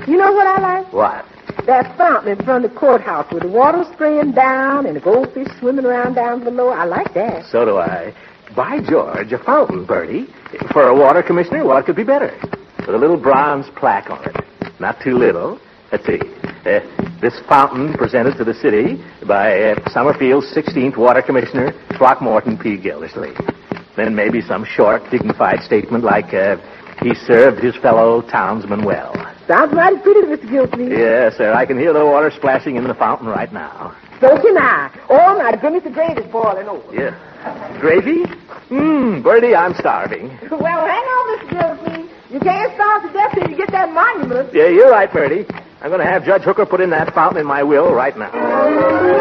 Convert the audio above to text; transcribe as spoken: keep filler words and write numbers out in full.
You know what I like? What? That fountain in front of the courthouse with the water spraying down and the goldfish swimming around down below. I like that. So do I. By George, a fountain, Bertie. For a water commissioner, what could be better? With a little bronze plaque on it. Not too little. Let's see. Uh, this fountain presented to the city by uh, Summerfield's sixteenth Water Commissioner, Throckmorton P. Gildersleeve. Then maybe some short, dignified statement like, uh, he served his fellow townsmen well. Sounds mighty pretty, Mister Gildersleeve. Yes, sir. I can hear the water splashing in the fountain right now. So can I. Oh, my goodness, the gravy's boiling over. Yeah. Gravy? Mmm, Bertie, I'm starving. Well, hang on, Mister Gildersleeve. You can't starve to death till you get that monument. Yeah, you're right, Bertie. I'm going to have Judge Hooker put in that fountain in my will right now.